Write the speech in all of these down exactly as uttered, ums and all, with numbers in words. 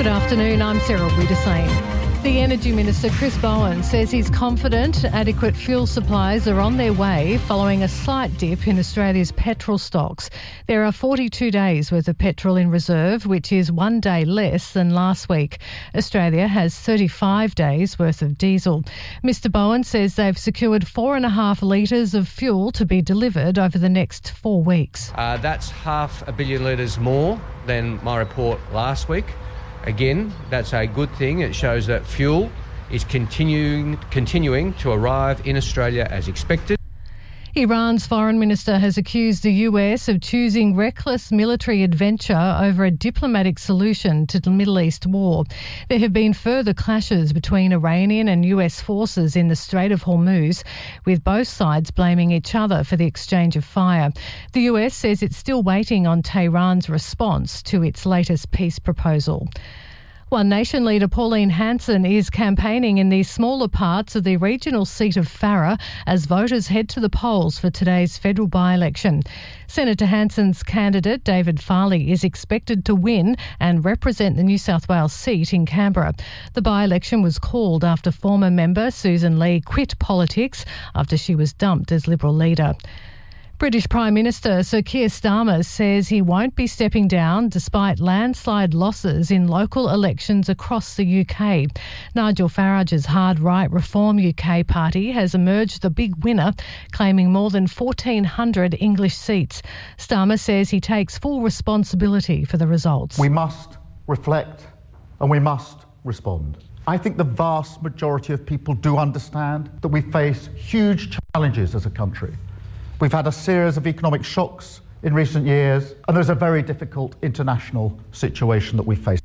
Good afternoon, I'm Sarah Wiedersane. The Energy Minister, Chris Bowen, says he's confident adequate fuel supplies are on their way following a slight dip in Australia's petrol stocks. There are forty-two days worth of petrol in reserve, which is one day less than last week. Australia has thirty-five days worth of diesel. Mister Bowen says they've secured four and a half litres of fuel to be delivered over the next four weeks. Uh, that's half a billion litres more than my report last week. Again, that's a good thing. It shows that fuel is continuing continuing to arrive in Australia as expected. Iran's foreign minister has accused the U S of choosing reckless military adventure over a diplomatic solution to the Middle East war. There have been further clashes between Iranian and U S forces in the Strait of Hormuz, with both sides blaming each other for the exchange of fire. The U S says it's still waiting on Tehran's response to its latest peace proposal. One Nation leader Pauline Hanson is campaigning in the smaller parts of the regional seat of Farrer as voters head to the polls for today's federal by-election. Senator Hanson's candidate, David Farley, is expected to win and represent the New South Wales seat in Canberra. The by-election was called after former member Susan Lee quit politics after she was dumped as Liberal leader. British Prime Minister Sir Keir Starmer says he won't be stepping down despite landslide losses in local elections across the U K. Nigel Farage's hard right Reform U K party has emerged the big winner, claiming more than fourteen hundred English seats. Starmer says he takes full responsibility for the results. We must reflect and we must respond. I think the vast majority of people do understand that we face huge challenges as a country. We've had a series of economic shocks in recent years, and there's a very difficult international situation that we face.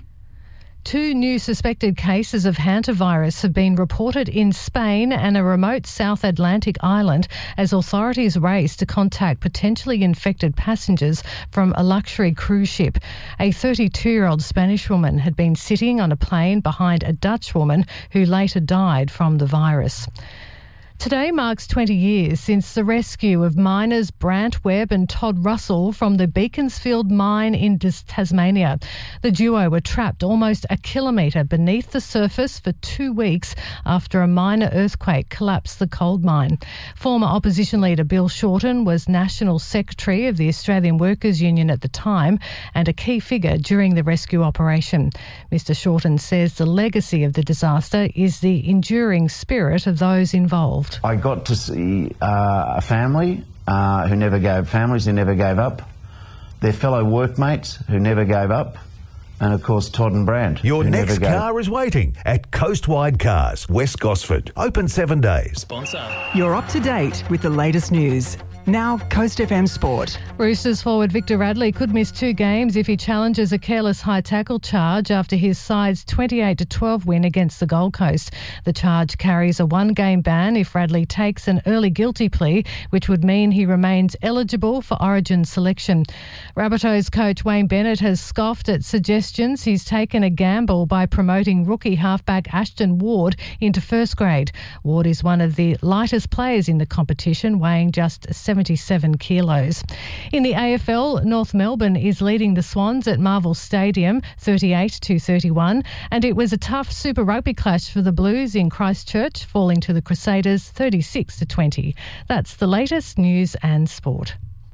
Two new suspected cases of hantavirus have been reported in Spain and a remote South Atlantic island as authorities race to contact potentially infected passengers from a luxury cruise ship. A thirty-two-year-old Spanish woman had been sitting on a plane behind a Dutch woman who later died from the virus. Today marks twenty years since the rescue of miners Brant Webb and Todd Russell from the Beaconsfield mine in Tasmania. The duo were trapped almost a kilometre beneath the surface for two weeks after a minor earthquake collapsed the gold mine. Former opposition leader Bill Shorten was National Secretary of the Australian Workers' Union at the time and a key figure during the rescue operation. Mister Shorten says the legacy of the disaster is the enduring spirit of those involved. I got to see uh, a family uh, who never gave, families who never gave up, their fellow workmates who never gave up, and of course Todd and Brant. Your next car is waiting at Coastwide Cars, West Gosford. Open seven days. Sponsor. You're up to date with the latest news. Now, Coast F M Sport. Roosters forward Victor Radley could miss two games if he challenges a careless high tackle charge after his side's twenty-eight to twelve win against the Gold Coast. The charge carries a one-game ban if Radley takes an early guilty plea, which would mean he remains eligible for Origin selection. Rabbitohs coach Wayne Bennett has scoffed at suggestions he's taken a gamble by promoting rookie halfback Ashton Ward into first grade. Ward is one of the lightest players in the competition, weighing just seventy-seven kilos. In the A F L, North Melbourne is leading the Swans at Marvel Stadium thirty-eight to thirty-one, and it was a tough Super Rugby clash for the Blues in Christchurch, falling to the Crusaders thirty-six to twenty. That's the latest news and sport.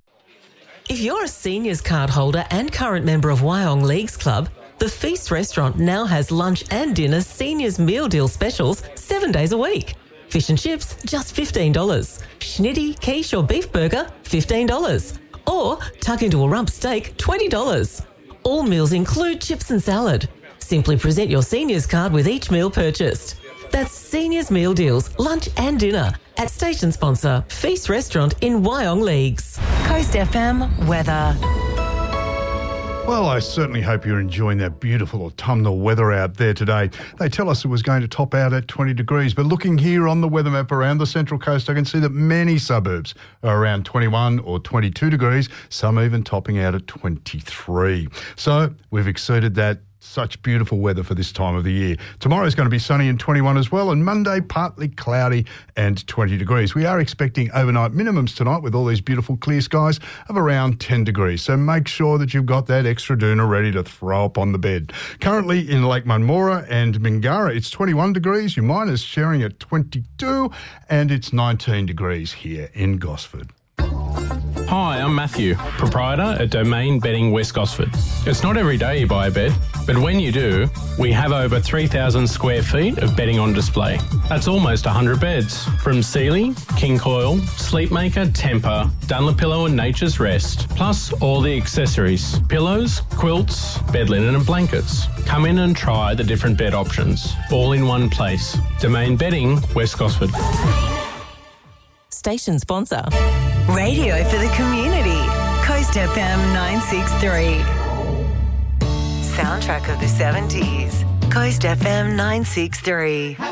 If you're a seniors card holder and current member of Wyong Leagues Club, the Feast restaurant now has lunch and dinner seniors meal deal specials seven days a week. Fish and chips, just fifteen dollars. Schnitty, quiche or beef burger, fifteen dollars. Or tuck into a rump steak, twenty dollars. All meals include chips and salad. Simply present your seniors card with each meal purchased. That's Seniors Meal Deals, lunch and dinner at station sponsor Feast Restaurant in Wyong Leagues. Coast F M weather. Well, I certainly hope you're enjoying that beautiful autumnal weather out there today. They tell us it was going to top out at twenty degrees, but looking here on the weather map around the Central Coast, I can see that many suburbs are around twenty-one or twenty-two degrees, some even topping out at twenty-three. So we've exceeded that Such beautiful weather for this time of the year. Tomorrow is going to be sunny and twenty-one as well, and Monday partly cloudy and twenty degrees. We are expecting overnight minimums tonight with all these beautiful clear skies of around ten degrees. So make sure that you've got that extra doona ready to throw up on the bed. Currently in Lake Munmora and Mingara, it's twenty-one degrees. Your miners sharing at twenty-two, and it's nineteen degrees here in Gosford. Hi, I'm Matthew, proprietor at Domain Bedding West Gosford. It's not every day you buy a bed, but when you do, we have over three thousand square feet of bedding on display. That's almost one hundred beds, from Sealy, King Coil, Sleepmaker, Temper, Dunlopillow and Nature's Rest, plus all the accessories, pillows, quilts, bed linen and blankets. Come in and try the different bed options, all in one place. Domain Bedding West Gosford. Station sponsor. Radio for the community. Coast F M nine sixty-three. Soundtrack of the seventies. Coast F M nine sixty-three.